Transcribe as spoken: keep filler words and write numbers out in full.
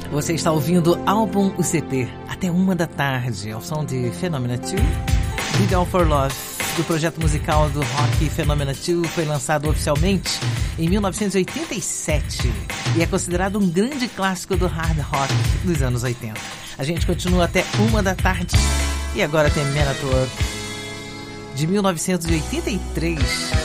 Você está ouvindo Álbum U C P até uma da tarde, ao som de Phenomena dois, Big All for Love, do projeto musical do rock Phenomena dois, foi lançado oficialmente em mil novecentos e oitenta e sete e é considerado um grande clássico do hard rock dos anos oitenta. A gente continua até uma da tarde e agora tem Man at Work, de mil novecentos e oitenta e três.